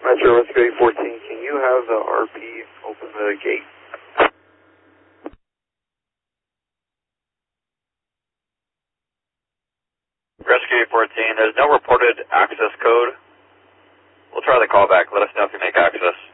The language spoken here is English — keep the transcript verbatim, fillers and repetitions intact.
Metro Rescue eight fourteen, can you have the R P open the gate? Rescue eight fourteen, there's no reported access code. We'll try the callback. Let us know if you make access.